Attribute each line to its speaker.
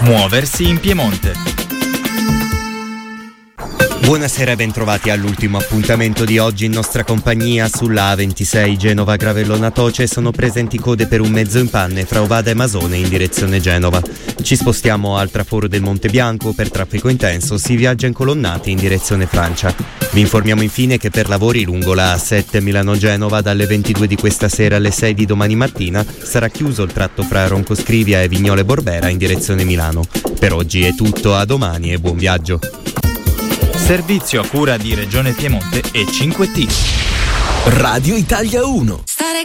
Speaker 1: Muoversi in Piemonte.
Speaker 2: Buonasera e bentrovati all'ultimo appuntamento di oggi. In nostra compagnia sulla A26 Genova-Gravellona Toce sono presenti code per un mezzo in panne fra Ovada e Masone in direzione Genova. Ci spostiamo al traforo del Monte Bianco, per traffico intenso si viaggia in colonnati in direzione Francia. Vi informiamo infine che per lavori lungo la A7 Milano-Genova dalle 22 di questa sera alle 6 di domani mattina sarà chiuso il tratto fra Roncoscrivia e Vignole Borbera in direzione Milano. Per oggi è tutto, a domani e buon viaggio.
Speaker 1: Servizio a cura di Regione Piemonte e 5T.
Speaker 3: Radio Italia 1.